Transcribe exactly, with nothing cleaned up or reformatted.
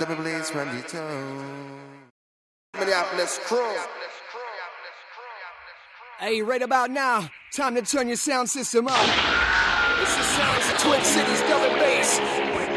every place from the town. Minneapolis crew. Hey, right about now, time to turn your sound system up. It's the sounds of Twin Cities, double bass.